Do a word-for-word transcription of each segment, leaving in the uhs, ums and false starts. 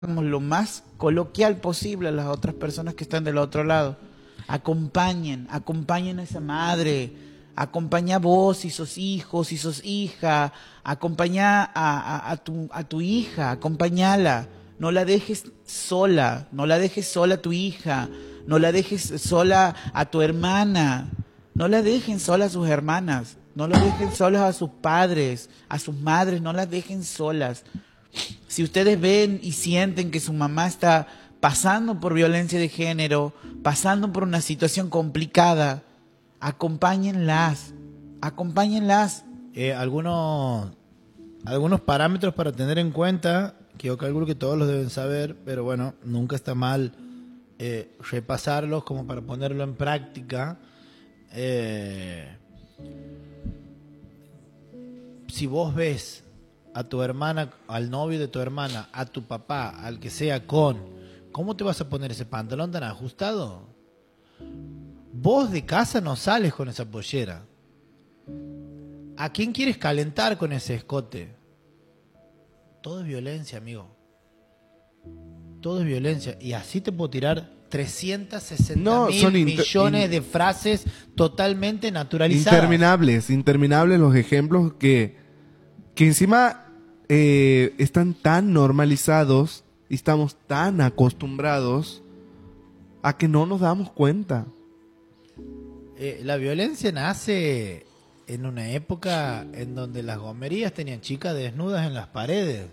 lo más coloquial posible a las otras personas que están del otro lado. Acompañen, acompañen a esa madre, acompaña a vos si sos hijo, si sos hija, acompaña a, a, a, tu, a tu hija, acompañala, no la dejes sola, no la dejes sola a tu hija, no la dejes sola a tu hermana, no la dejen sola a sus hermanas, no la dejen solas a sus padres, a sus madres, no las dejen solas. Si ustedes ven y sienten que su mamá está pasando por violencia de género, pasando por una situación complicada, acompáñenlas, acompáñenlas. Eh, algunos, algunos parámetros para tener en cuenta, que yo calculo que todos los deben saber, pero bueno, nunca está mal eh, repasarlos como para ponerlo en práctica. Eh, si vos ves a tu hermana, al novio de tu hermana, a tu papá, al que sea con, ¿cómo te vas a poner ese pantalón tan ajustado? Vos de casa no sales con esa pollera. ¿A quién quieres calentar con ese escote? Todo es violencia, amigo. Todo es violencia. Y así te puedo tirar trescientos sesenta No, mil son inter- millones in- de frases totalmente naturalizadas. Interminables, interminables los ejemplos que, que encima eh, están tan normalizados y estamos tan acostumbrados a que no nos damos cuenta. Eh, la violencia nace en una época en donde las gomerías tenían chicas desnudas en las paredes.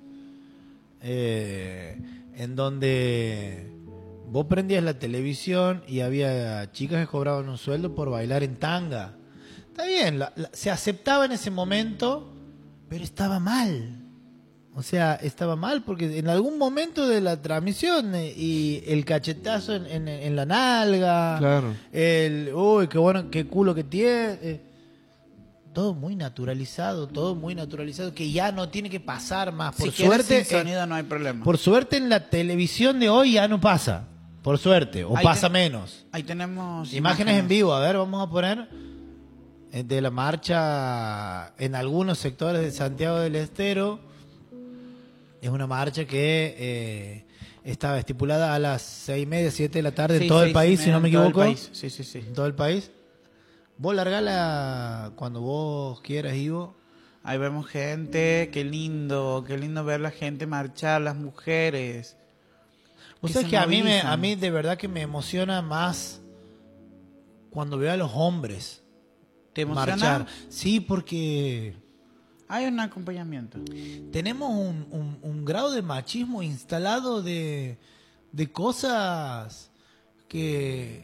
Eh, en donde vos prendías la televisión y había chicas que cobraban un sueldo por bailar en tanga. Está bien, la- la- se aceptaba en ese momento, pero estaba mal. O sea, estaba mal porque en algún momento de la transmisión eh, y el cachetazo en, en- en la nalga, Claro. el, uy, qué bueno, qué culo que tiene, eh, todo muy naturalizado, todo muy naturalizado, que ya no tiene que pasar más. Por Si quieres suerte, sin eh, sonido no hay problema. por suerte en la televisión de hoy ya no pasa, por suerte, o Ahí pasa te- menos. Ahí tenemos Imágenes en vivo, a ver, vamos a poner eh, de la marcha en algunos sectores de Santiago del Estero. Es una marcha que eh, estaba estipulada a las seis y media, siete de la tarde en Sí, todo el seis y país, si media no me en todo el equivoco. país. Sí, sí, sí. En todo el país. Vos largala cuando vos quieras, Ivo. Ahí vemos gente, qué lindo, qué lindo ver la gente marchar, las mujeres. Vos que sabés se que a mí, me, movilizan. a mí de verdad que me emociona más cuando veo a los hombres ¿Te emociona? marchar. Sí, porque Hay un acompañamiento. tenemos un, un- un grado de machismo instalado de, de cosas que,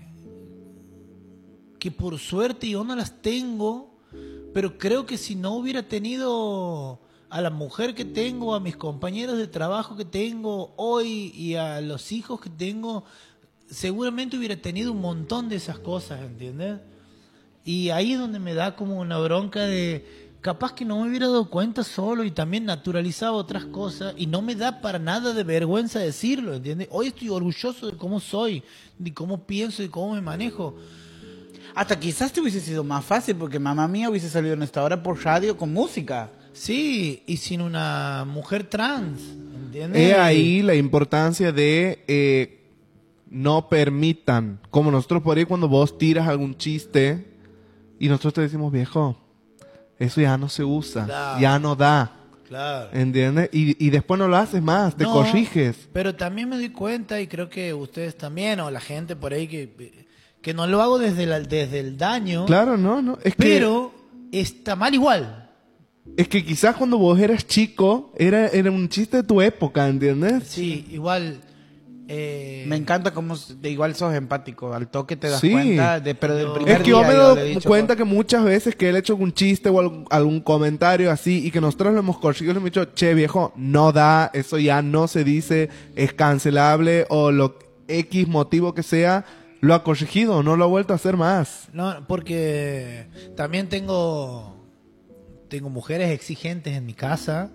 que por suerte yo no las tengo, pero creo que si no hubiera tenido a la mujer que tengo, a mis compañeros de trabajo que tengo hoy y a los hijos que tengo, seguramente hubiera tenido un montón de esas cosas, ¿entiendes? Y ahí es donde me da como una bronca de capaz que no me hubiera dado cuenta solo y también naturalizaba otras cosas y no me da para nada de vergüenza decirlo, ¿entiendes? Hoy estoy orgulloso de cómo soy, de cómo pienso, de cómo me manejo. Hasta quizás te hubiese sido más fácil porque mamá mía hubiese salido en esta hora por radio con música. Sí, y sin una mujer trans, ¿entiendes? He ahí la importancia de eh, no permitan, como nosotros por ahí cuando vos tiras algún chiste y nosotros te decimos, viejo, eso ya no se usa, Claro. ya no da, Claro. ¿entiendes? Y, y después no lo haces más, te No, corriges. Pero también me doy cuenta, y creo que ustedes también, o la gente por ahí, que, que no lo hago desde, la, desde el daño, Claro, no, no. Es que, pero está mal igual. es que quizás cuando vos eras chico, era, era un chiste de tu época, ¿entiendes? Sí, igual. eh, Me encanta cómo de igual sos empático. Al toque te das Sí. cuenta. De, pero del No. primer Es que yo día me yo doy le he dicho, cuenta que muchas veces que él ha hecho algún chiste o algún, algún comentario así y que nosotros lo hemos corregido, le hemos dicho, che viejo, no da, eso ya no se dice, es cancelable o lo X motivo que sea, lo ha corregido, no lo ha vuelto a hacer más. No, porque también tengo tengo mujeres exigentes en mi casa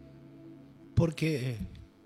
porque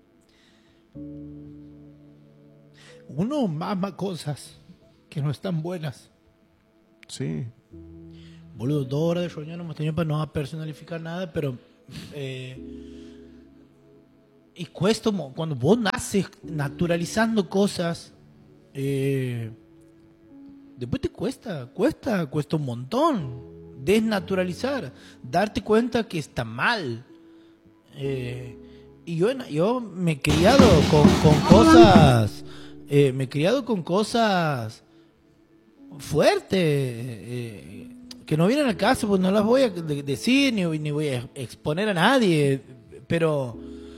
uno mama cosas que no están buenas. Sí. Boludo, dos horas de reunión hemos tenido para no personalificar nada, pero eh, y cuesta, mo- cuando vos naces naturalizando cosas, eh, después te cuesta, cuesta, cuesta un montón desnaturalizar, darte cuenta que está mal. Eh, y yo, yo me he criado con, con cosas, eh, me he criado con cosas fuertes, eh, que no vienen al caso, pues no las voy a de- decir ni, ni voy a exponer a nadie, pero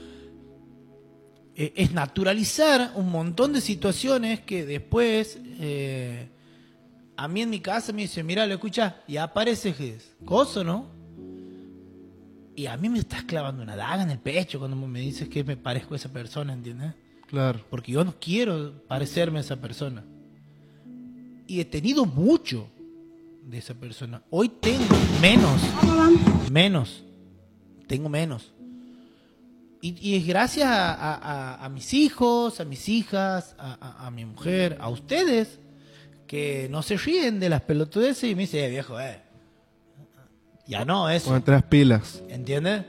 eh, es naturalizar un montón de situaciones que después eh, a mí en mi casa me dicen, mira, lo escuchas, y aparece que es coso, ¿no? Y a mí me estás clavando una daga en el pecho cuando me dices que me parezco a esa persona, ¿entiendes? Claro. Porque yo no quiero parecerme a esa persona. Y he tenido mucho de esa persona. Hoy tengo menos. Menos. Tengo menos. Y, y es gracias a, a- a- a mis hijos, a mis hijas, a, a- a mi mujer, a ustedes, que no se ríen de las pelotudeces y me dicen, eh, viejo, eh. Ya no, eso. Ponete las pilas. ¿Entiendes?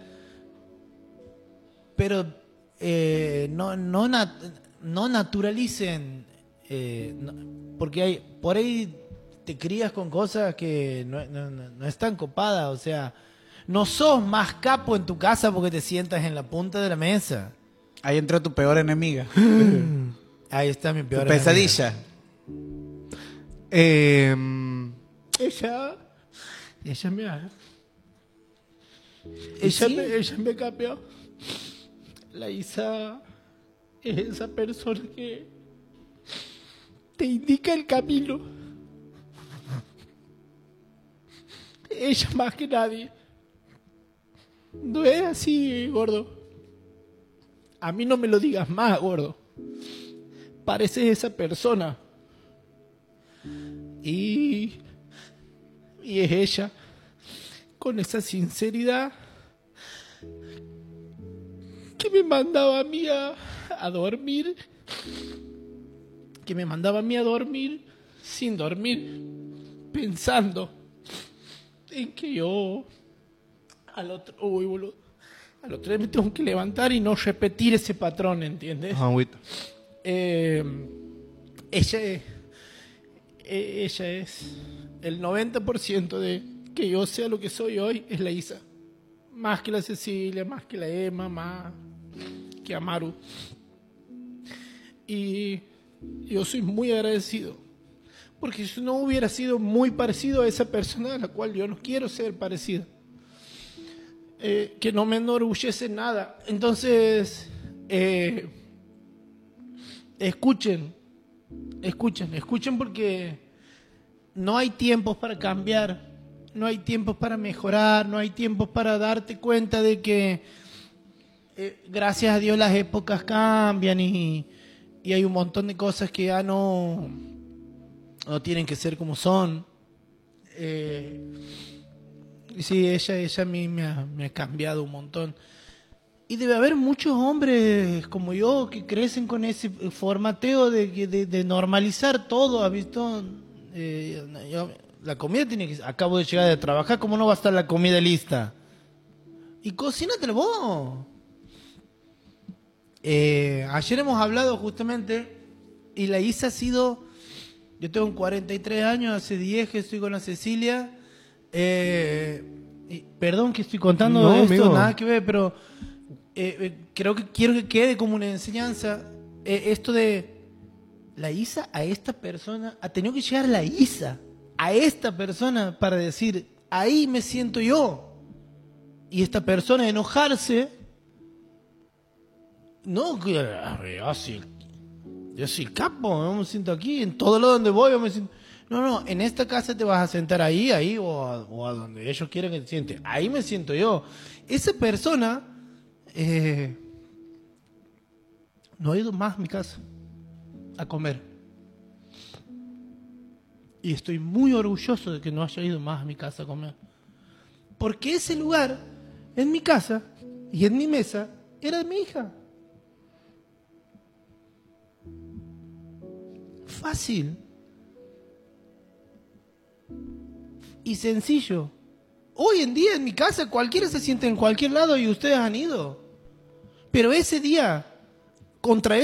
Pero eh, no, no, nat- no naturalicen, eh, no- porque hay, por ahí te crías con cosas que no, no, no- no están copadas, o sea, no sos más capo en tu casa porque te sientas en la punta de la mesa. Ahí entró tu peor enemiga. Ahí está mi Tu peor pesadilla. Eh, enemiga. Ella, ella me ha- ella, sí? me, ella me cambió. La Isa es esa persona que te indica el camino. Ella más que nadie. No es así, gordo. A mí no me lo digas más, gordo. Pareces esa persona. Y, y es ella, con esa sinceridad, que me mandaba a mí a, a dormir, que me mandaba a mí a dormir sin dormir, pensando en que yo al otro, uy, boludo, al otro día me tengo que levantar y no repetir ese patrón, ¿entiendes? ajá, agüita. Eh, ella es, eh, ella es el noventa por ciento de que yo sea lo que soy hoy, es la Isa. Más que la Cecilia, más que la Emma, más que Amaru. Y yo soy muy agradecido. Porque si no hubiera sido muy parecido a esa persona a la cual yo no quiero ser parecido. Eh, que no me enorgullece nada. Entonces, eh, escuchen, escuchen, escuchen porque no hay tiempos para cambiar, no hay tiempos para mejorar, no hay tiempos para darte cuenta de que eh, gracias a Dios las épocas cambian y, y hay un montón de cosas que ya no, no tienen que ser como son. Eh, y sí, ella, ella a mí me ha, me ha cambiado un montón. Y debe haber muchos hombres como yo que crecen con ese formateo de, de, de normalizar todo, ¿has visto? Eh, yo- la comida tiene que... Acabo de llegar de trabajar, ¿cómo no va a estar la comida lista? Y cocínatelo vos. Eh, ayer hemos hablado justamente y la Isa ha sido... Yo tengo cuarenta y tres años, hace diez que estoy con la Cecilia. Eh, y perdón que estoy contando No, esto, amigo. nada que ver, pero eh, eh, creo que quiero que quede como una enseñanza. Eh, esto de la Isa a esta persona, ha tenido que llegar la Isa a esta persona para decir, ahí me siento yo. Y esta persona enojarse, no, que ah, yo soy, yo soy el capo, yo me siento aquí, en todo lado donde voy yo me siento... No, no, en esta casa te vas a sentar ahí, ahí o a, o a donde ellos quieran que te sientes. Ahí me siento yo. Esa persona eh, no ha ido más a mi casa a comer. Y estoy muy orgulloso de que no haya ido más a mi casa a comer. Porque ese lugar, en mi casa y en mi mesa, era de mi hija. Fácil. Y sencillo. Hoy en día en mi casa cualquiera se siente en cualquier lado y ustedes han ido. Pero ese día, contra